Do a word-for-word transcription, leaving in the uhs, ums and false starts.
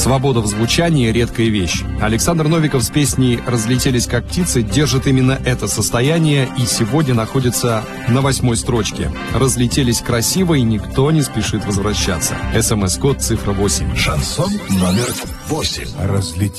Свобода в звучании – редкая вещь. Александр Новиков с песней «Разлетелись как птицы» держит именно это состояние и сегодня находится на восьмой строчке. Разлетелись красиво, и никто не спешит возвращаться. СМС-код цифра восемь. Шансон номер восемь. Разлетелись.